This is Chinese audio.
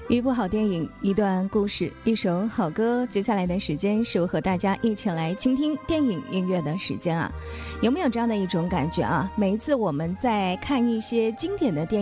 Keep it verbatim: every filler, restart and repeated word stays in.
一部好电影，一段故事，一首好歌。接下来的时间是我和大家一起来倾听电影音乐的时间啊！有没有这样的一种感觉啊？每一次我们在看一些经典的电影